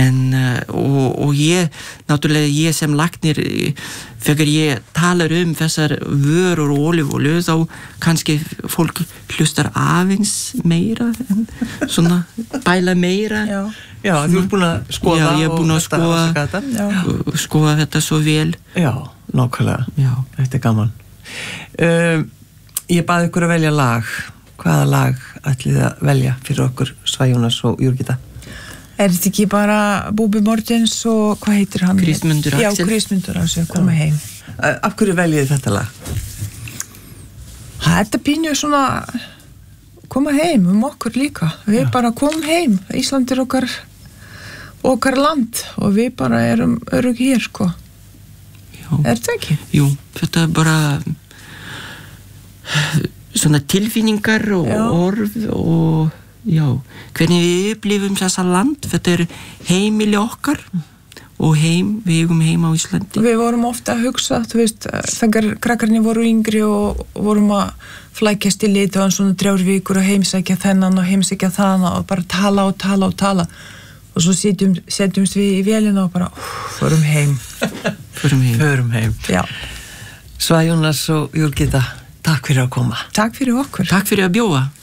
og ég, náttúrulega ég sem læknir, þegar ég talar þessar vörur og ólífuolíu, þá kannski fólk hlustar aðeins meira, svona bæla meira. Já, þú ert búin að skoða. Já, ég er búin að skoða þetta svo vel. Já, nákvæmlega. Já. Þetta gaman. Ég bað ykkur að velja lag. Hvaða lag ætlið að velja fyrir okkur, Svæjónas og Jurgita? Þetta ekki bara Búbi Mortens og hvað heitir hann? Kristmundur Axel. Já, Kristmundur Axel, koma heim. Af hverju veljið þetta lag? Þetta pínu svona koma heim okkur líka. Við bara komum heim. Ísland okkar land og við bara erum örugg hér, sko. Já. Þetta ekki? Jú, þetta bara svona tilfinningar og orð og hvernig við upplifum þessa land, þetta heimili okkar og við eigum heim á Íslandi. Við vorum ofta að hugsa, þú veist, þegar krakkarnir voru yngri og vorum að flækjast í lit og svona 3 vikur og heimsækja þennan og heimsækja þann og bara tala og svo setjumst við í vélina og bara förum heim. Förum heim. Já. Svæjónas og Jurgita, takk fyrir að koma. Takk fyrir okkur. Takk fyrir að bjóða.